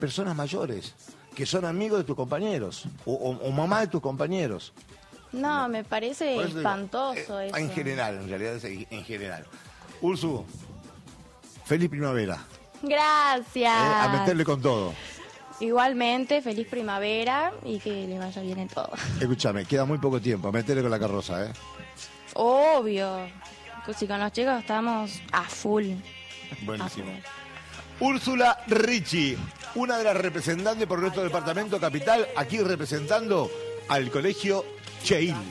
personas mayores que son amigos de tus compañeros o mamá de tus compañeros. No, me parece Por eso digo, espantoso eso. En general, en realidad, en general. Ursu, feliz primavera. Gracias. A meterle con todo. Igualmente, feliz primavera y que le vaya bien en todo. Escúchame, queda muy poco tiempo, a meterle con la carroza, ¿eh? Obvio. Pues si con los chicos estamos a full. Buenísimo. Úrsula Ricci, una de las representantes por nuestro departamento capital, aquí representando al colegio Cheil.